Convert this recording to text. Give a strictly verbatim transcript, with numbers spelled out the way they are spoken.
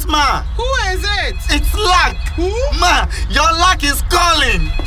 Ma. Who is it? It's luck. Who? Ma, your luck is calling.